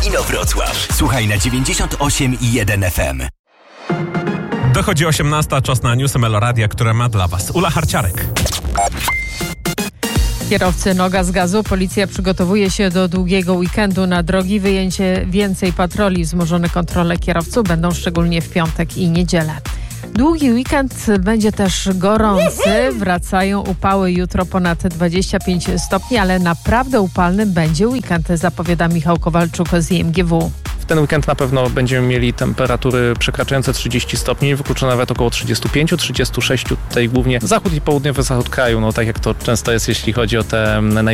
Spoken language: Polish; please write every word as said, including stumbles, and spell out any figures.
Inowrocław. Słuchaj na dziewięćdziesiąt osiem i jeden F M. Dochodzi osiemnasta, czas na newsy Meloradia, które ma dla Was Ula Harciarek. Kierowcy noga z gazu. Policja przygotowuje się do długiego weekendu na drogi. Wyjęcie więcej patroli. Wzmożone kontrole kierowców będą szczególnie w piątek i niedzielę. Długi weekend będzie też gorący. Wracają upały. Jutro ponad dwadzieścia pięć stopni, ale naprawdę upalny będzie weekend, zapowiada Michał Kowalczuk z I M G W. W ten weekend na pewno będziemy mieli temperatury przekraczające trzydzieści stopni, wykluczone nawet około trzydzieści pięć trzydzieści sześć, tutaj głównie zachód i południowy zachód kraju, no tak jak to często jest, jeśli chodzi o te naj